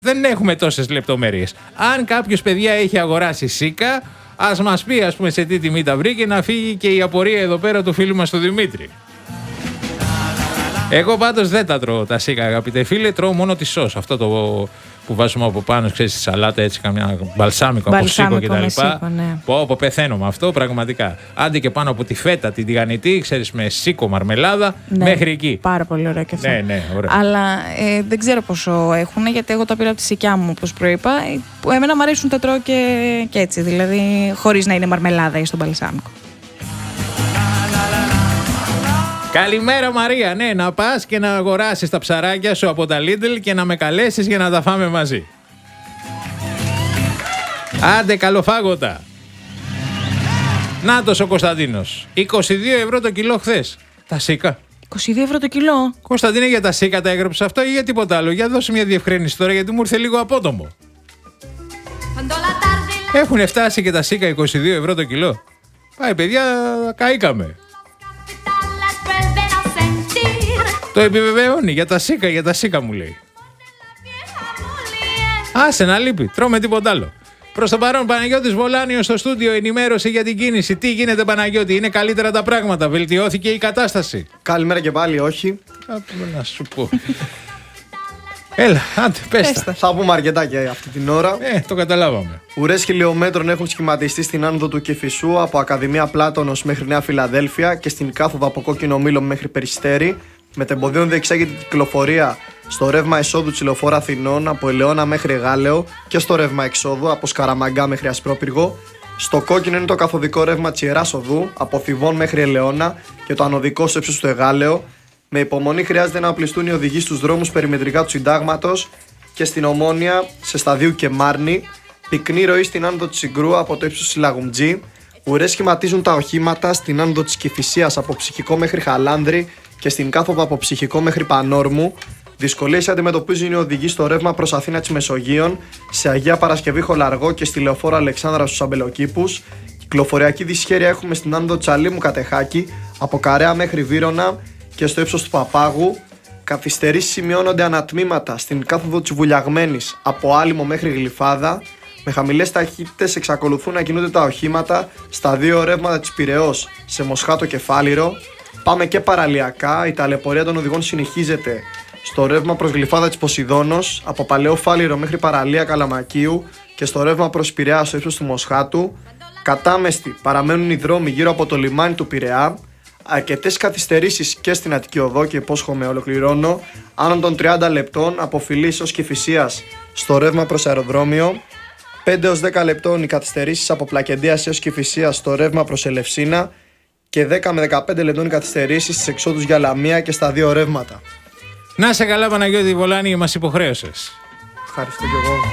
Δεν έχουμε τόσες λεπτομέρειες. Αν κάποιος, παιδιά, έχει αγοράσει σίκα, ας μας πει, ας πούμε, σε τι τιμή τα βρήκε, να φύγει και η απορία εδώ πέρα του φίλου μας του Δημήτρη. Εγώ πάντως δεν τα τρώω τα σίκα, αγαπητέ φίλε, τρώω μόνο τη σως. Αυτό το που βάζουμε από πάνω, ξέρεις, στη σαλάτα, έτσι, καμιά μπαλσάμικο από σίκο κτλ. Ναι. Πω, πεθαίνω με αυτό, πραγματικά. Άντε και πάνω από τη φέτα, την τηγανιτή, ξέρεις, με σίκο, μαρμελάδα, ναι, μέχρι εκεί. Πάρα πολύ ωραίο και αυτό. Ναι, ωραία. Αλλά δεν ξέρω πόσο έχουν, γιατί εγώ τα πήρα από τη σικιά μου, όπως προείπα. Εμένα μου αρέσουν, τα τρώω και έτσι, δηλαδή χωρίς να είναι μαρμελάδα ή στον μπαλσάμικο. Καλημέρα Μαρία, ναι, να πας και να αγοράσεις τα ψαράκια σου από τα Lidl και να με καλέσεις για να τα φάμε μαζί. Άντε καλοφάγωτα. Νάτος ο Κωνσταντίνος, 22 ευρώ το κιλό χθες. Τα σίκα. 22 ευρώ το κιλό. Κωνσταντίνε, για τα σίκα τα έγραψε αυτό ή για τίποτα άλλο? Για δώσε μια διευκρίνηση τώρα, γιατί μου ήρθε λίγο απότομο. Έχουν φτάσει και τα σίκα 22 ευρώ το κιλό. Πάει παιδιά, καήκαμε. Το επιβεβαιώνει, για τα σίκα μου λέει. Άσε να λείπει, τρώμε τίποτα άλλο. Προς το παρόν, Παναγιώτης Βολάνιος στο στούντιο, ενημέρωση για την κίνηση. Τι γίνεται, Παναγιώτη, είναι καλύτερα τα πράγματα, βελτιώθηκε η κατάσταση? Καλημέρα και πάλι, όχι. Να σου πω. Έλα, άντε, πες τα. Θα πούμε αρκετά και αυτή την ώρα. Το καταλάβαμε. Ουρές χιλιομέτρων έχουν σχηματιστεί στην άνοδο του Κηφισού από Ακαδημία Πλάτωνος μέχρι Νέα Φιλαδέλφια και στην κάθοδο από Κόκκινο Μήλο μέχρι Περιστέρι. Μετεμποδίων διεξάγεται η κυκλοφορία στο ρεύμα εσόδου της Λεωφόρου Αθηνών από Ελαιώνα μέχρι Γάλεο και στο ρεύμα εξόδου από Σκαραμαγκά μέχρι Ασπρόπυργο. Στο κόκκινο είναι το καθοδικό ρεύμα της Ιεράς Οδού από Θηβών μέχρι Ελαιώνα και το ανωδικό στο ύψος του Εγάλεο. Με υπομονή χρειάζεται να οπλιστούν οι οδηγοί στους δρόμους περιμετρικά του Συντάγματος και στην Ομόνια σε Σταδίου και Μάρνη. Πυκνή ροή στην άνοδο της Συγκρού από το ύψος της Λαγουμτζή. Ουρές σχηματίζουν τα οχήματα στην άνοδο της Κηφισίας από Ψυχικό μέχρι Χαλάνδρη και στην κάθοδο από Ψυχικό μέχρι Πανόρμου. Δυσκολίες αντιμετωπίζουν οι οδηγοί στο ρεύμα προς Αθήνα της Μεσογείων, σε Αγία Παρασκευή Χολαργό και στη Λεωφόρο Αλεξάνδρα στους Αμπελοκήπους. Κυκλοφοριακή δυσχέρεια έχουμε στην άνοδο Τσαλίμου Κατεχάκη από Καρέα μέχρι Βύρωνα και στο ύψος του Παπάγου. Καθυστερήσεις σημειώνονται ανατμήματα στην κάθοδο της Βουλιαγμένης από Άλυμο μέχρι Γλυφάδα. Με χαμηλές ταχύτητες εξακολουθούν να κινούνται τα οχήματα στα δύο ρεύματα της Πειραιώς σε Μοσχάτο και Φάληρο. Πάμε και παραλιακά, η ταλαιπωρία των οδηγών συνεχίζεται στο ρεύμα προς Γλυφάδα της Ποσειδώνος από Παλαιό Φάληρο μέχρι παραλία Καλαμακίου και στο ρεύμα προς Πειραιά στο ύψος του Μοσχάτου. Κατάμεστη παραμένουν οι δρόμοι γύρω από το λιμάνι του Πειραιά. Αρκετές καθυστερήσεις και στην Αττική Οδό και υπόσχομαι ολοκληρώνω. Άνω των 30 λεπτών από Φιλής ως Κηφισίας στο ρεύμα προς αεροδρόμιο. 5 έως 10 λεπτών οι καθυστερήσεις από Πλακεντίας έως Κηφισίας στο ρεύμα προς Ελευσίνα. Και 10 με 15 λεπτών οι καθυστερήσεις στις εξόδους για Λαμία και στα δύο ρεύματα. Να σε καλά, Παναγιώτη Βολάνη, μας υποχρέωσες. Ευχαριστώ και εγώ.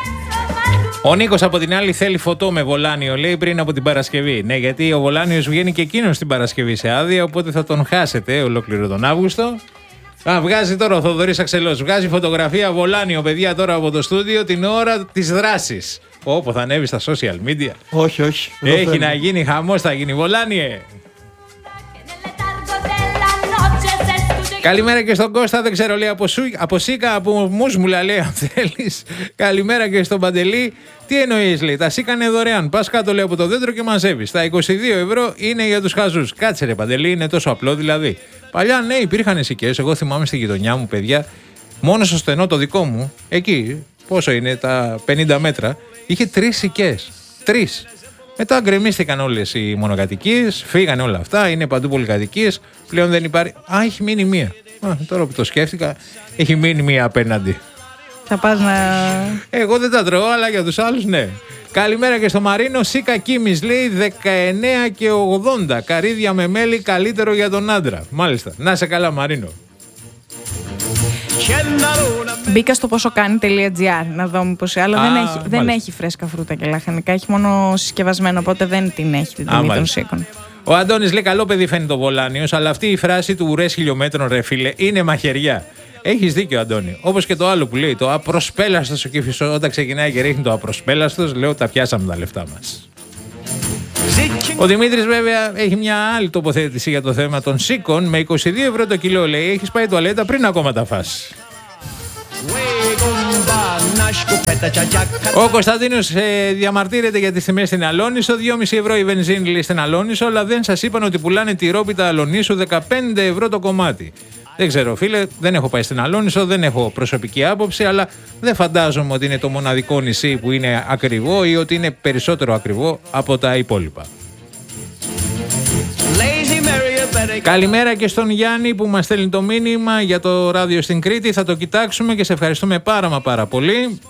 Ο Νίκος από την άλλη θέλει φωτό με Βολάνιο, λέει, πριν από την Παρασκευή. Ναι, γιατί ο Βολάνιος βγαίνει και εκείνος την Παρασκευή σε άδεια, οπότε θα τον χάσετε ολόκληρο τον Αύγουστο. Βγάζει τώρα ο Θοδωρής Αξελός, βγάζει φωτογραφία Βολάνιο, παιδιά, τώρα από το στούντιο την ώρα της δράσης. Όπου θα ανέβει στα social media. Όχι. Έχει να γίνει χαμός, θα γίνει, Βολάνιε. Καλημέρα και στον Κώστα, δεν ξέρω, λέει, από Σίκα, από Μούσμουλα, λέει, αν θέλεις. Καλημέρα και στον Παντελή. Τι εννοείς, λέει, τα Σίκα είναι δωρεάν. Πας κάτω, λέει, από το δέντρο και μαζεύεις. Τα 22 ευρώ είναι για τους χαζούς. Κάτσε ρε Παντελή, είναι τόσο απλό δηλαδή. Παλιά, ναι, υπήρχαν σικές. Εγώ θυμάμαι στη γειτονιά μου, παιδιά, μόνο στο στενό το δικό μου, εκεί, πόσο είναι, τα 50 μέτρα, είχε 3 σικές. 3. Μετά γκρεμίστηκαν όλες οι μονοκατοικίες, φύγανε όλα αυτά, είναι παντού πολυκατοικίες, πλέον δεν υπάρχει. Έχει μείνει μία. Τώρα που το σκέφτηκα, έχει μείνει μία απέναντι. Θα πας να... Εγώ δεν τα τρώω, αλλά για τους άλλους ναι. Καλημέρα και στο Μαρίνο, Σίκα Κίμης, λέει 19 και 80. Καρύδια με μέλι, καλύτερο για τον άντρα. Μάλιστα. Να σε καλά, Μαρίνο. Μπήκα στο ποσοκάνει.gr να δω μήπως άλλο. Δεν έχει φρέσκα φρούτα και λαχανικά. Έχει μόνο συσκευασμένο, οπότε δεν την έχει την τιμή των Σίκων. Ο Αντώνης λέει: καλό παιδί φαίνεται ο Βολάνιος, αλλά αυτή η φράση του ουρές χιλιόμετρων, ρε φίλε, είναι μαχαιριά. Έχεις δίκιο, Αντώνη. Όπως και το άλλο που λέει: το απροσπέλαστος ο Κηφισός, όταν ξεκινάει και ρίχνει το απροσπέλαστος, λέω: τα πιάσαμε τα λεφτά μας. Ο Δημήτρης, βέβαια, έχει μια άλλη τοποθέτηση για το θέμα των Σίκων. Με 22 ευρώ το κιλό, λέει: έχεις πάει τουαλέτα πριν ακόμα τα φας. Ο Κωνσταντίνος διαμαρτύρεται για τις τιμές στην Αλόνισο. 2,5 ευρώ η βενζίνη λέει στην Αλόνισο, αλλά δεν σας είπαν ότι πουλάνε τυρόπιτα Αλονίσου 15 ευρώ το κομμάτι. Δεν ξέρω, φίλε, δεν έχω πάει στην Αλόνισο, δεν έχω προσωπική άποψη, αλλά δεν φαντάζομαι ότι είναι το μοναδικό νησί που είναι ακριβό ή ότι είναι περισσότερο ακριβό από τα υπόλοιπα. Καλημέρα και στον Γιάννη που μας στέλνει το μήνυμα για το ράδιο στην Κρήτη. Θα το κοιτάξουμε και σε ευχαριστούμε πάρα πολύ.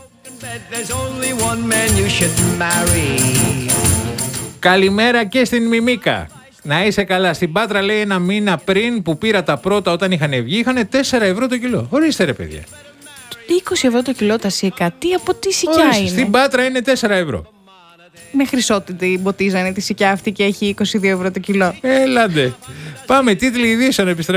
Καλημέρα και στην Μιμίκα. Να είσαι καλά. Στην Πάτρα λέει ένα μήνα πριν που πήρα τα πρώτα όταν είχαν βγει, είχαν 4 ευρώ το κιλό. Ορίστε ρε παιδιά. 20 ευρώ το κιλό τα σίκα. Τι από τι σικιά Ορίστε, είναι. στην Πάτρα είναι 4 ευρώ. Με χρυσότη την ποτίζανε τη σικιά αυτή και έχει 22 ευρώ το κιλό. Έλαντε. Πάμε, τίτλοι ειδήσεων, επιστρέφουμε.